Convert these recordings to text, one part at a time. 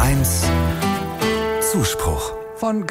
HR1 Zuspruch. Von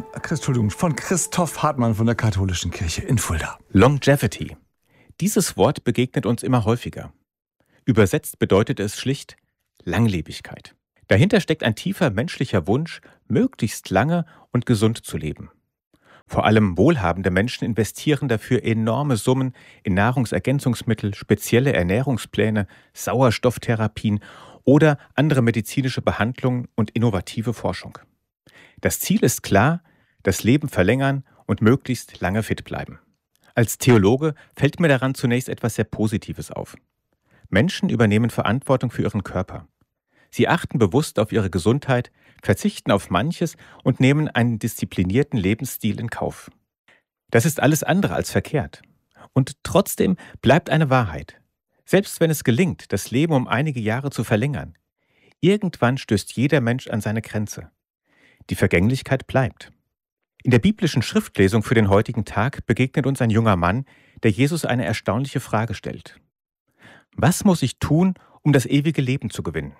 Christoph Hartmann von der Katholischen Kirche in Fulda. Longevity. Dieses Wort begegnet uns immer häufiger. Übersetzt bedeutet es schlicht Langlebigkeit. Dahinter steckt ein tiefer menschlicher Wunsch, möglichst lange und gesund zu leben. Vor allem wohlhabende Menschen investieren dafür enorme Summen in Nahrungsergänzungsmittel, spezielle Ernährungspläne, Sauerstofftherapien oder andere medizinische Behandlungen und innovative Forschung. Das Ziel ist klar, das Leben verlängern und möglichst lange fit bleiben. Als Theologe fällt mir daran zunächst etwas sehr Positives auf. Menschen übernehmen Verantwortung für ihren Körper. Sie achten bewusst auf ihre Gesundheit, verzichten auf manches und nehmen einen disziplinierten Lebensstil in Kauf. Das ist alles andere als verkehrt. Und trotzdem bleibt eine Wahrheit. Selbst wenn es gelingt, das Leben um einige Jahre zu verlängern, irgendwann stößt jeder Mensch an seine Grenze. Die Vergänglichkeit bleibt. In der biblischen Schriftlesung für den heutigen Tag begegnet uns ein junger Mann, der Jesus eine erstaunliche Frage stellt. Was muss ich tun, um das ewige Leben zu gewinnen?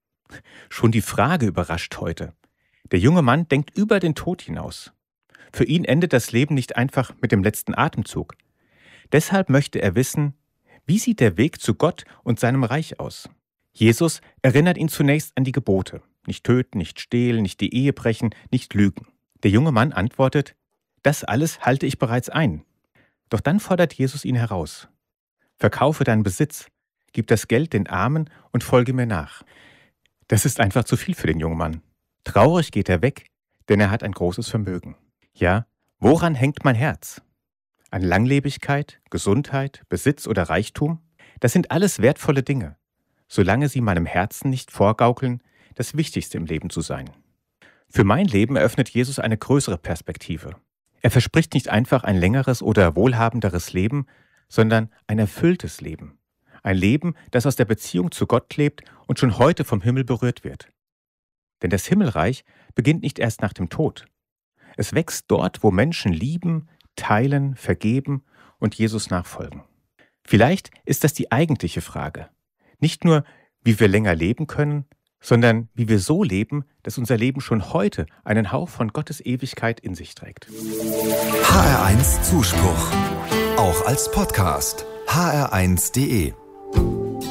Schon die Frage überrascht heute. Der junge Mann denkt über den Tod hinaus. Für ihn endet das Leben nicht einfach mit dem letzten Atemzug. Deshalb möchte er wissen, wie sieht der Weg zu Gott und seinem Reich aus? Jesus erinnert ihn zunächst an die Gebote. Nicht töten, nicht stehlen, nicht die Ehe brechen, nicht lügen. Der junge Mann antwortet, das alles halte ich bereits ein. Doch dann fordert Jesus ihn heraus. Verkaufe deinen Besitz, gib das Geld den Armen und folge mir nach. Das ist einfach zu viel für den jungen Mann. Traurig geht er weg, denn er hat ein großes Vermögen. Ja, woran hängt mein Herz? An Langlebigkeit, Gesundheit, Besitz oder Reichtum? Das sind alles wertvolle Dinge, solange sie meinem Herzen nicht vorgaukeln, das Wichtigste im Leben zu sein. Für mein Leben eröffnet Jesus eine größere Perspektive. Er verspricht nicht einfach ein längeres oder wohlhabenderes Leben, sondern ein erfülltes Leben. Ein Leben, das aus der Beziehung zu Gott lebt und schon heute vom Himmel berührt wird. Denn das Himmelreich beginnt nicht erst nach dem Tod. Es wächst dort, wo Menschen lieben, teilen, vergeben und Jesus nachfolgen. Vielleicht ist das die eigentliche Frage. Nicht nur, wie wir länger leben können, sondern wie wir so leben, dass unser Leben schon heute einen Hauch von Gottes Ewigkeit in sich trägt. HR1 Zuspruch. Auch als Podcast. hr1.de